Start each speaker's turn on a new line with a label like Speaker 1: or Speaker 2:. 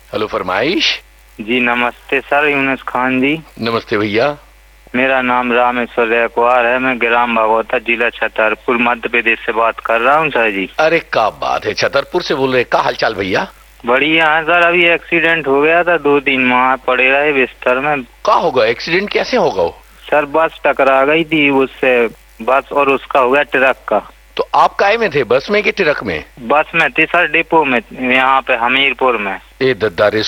Speaker 1: Hello, फरमाइश।
Speaker 2: जी नमस्ते sir, Yunus Khan जी।
Speaker 1: नमस्ते भैया।
Speaker 2: मेरा नाम रामेश्वर रैकवार है। मैं ग्राम भगवता, जिला छतरपुर, मध्य प्रदेश से बात कर रहा हूँ सर जी।
Speaker 1: अरे क्या बात है, छतरपुर से बोल रहे, क्या हालचाल भैया?
Speaker 2: बढ़िया है सर। अभी एक्सीडेंट हो गया था, 2-3 माह पड़े रहे बिस्तर में।
Speaker 1: क्या होगा? एक्सीडेंट कैसे होगा वो?
Speaker 2: सर बस टकरा गई थी उससे, बस, और उसका हो गया ट्रक का।
Speaker 1: तो आप काय में थे, बस में कि ट्रक में?
Speaker 2: बस में थी सर, डिपो में, यहाँ पे हमीरपुर में।
Speaker 1: ए दद्दा रे,